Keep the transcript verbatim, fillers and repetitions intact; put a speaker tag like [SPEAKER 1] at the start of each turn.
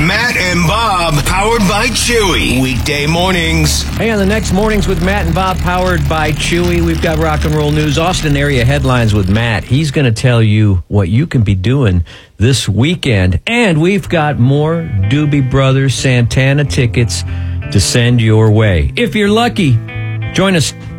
[SPEAKER 1] Matt and Bob, powered by Chewy. Weekday mornings.
[SPEAKER 2] Hey, on the next Mornings with Matt and Bob, powered by Chewy, we've got rock and roll news. Austin area headlines with Matt. He's going to tell you what you can be doing this weekend. And we've got more Doobie Brothers Santana tickets to send your way. If you're lucky, join us